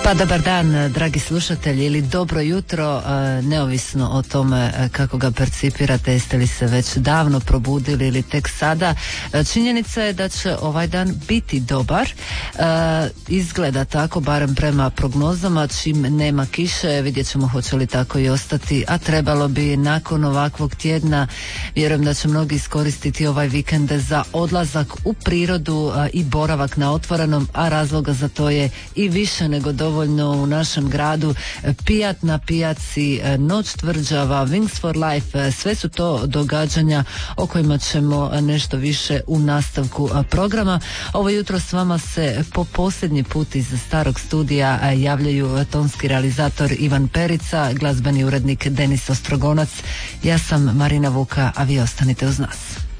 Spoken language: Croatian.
Pa dobar dan, dragi slušatelji, ili dobro jutro, neovisno o tome kako ga percipirate, jeste li se već davno probudili ili tek sada. Činjenica je da će ovaj dan biti dobar, izgleda tako, barem prema prognozama, čim nema kiše, vidjet ćemo hoće li tako i ostati, a trebalo bi nakon ovakvog tjedna. Vjerujem da će mnogi iskoristiti ovaj vikend za odlazak u prirodu i boravak na otvorenom, a razloga za to je i više nego dovoljno u našem gradu. Pijat na pijaci, noć tvrđava, Wings for Life, sve su to događanja o kojima ćemo nešto više u nastavku programa. Ovo jutro s vama se po posljednji put iz starog studija javljaju tonski realizator Ivan Perica, glazbeni urednik Denis Ostrogonac. Ja sam Marina Vuka, a vi ostanite uz nas.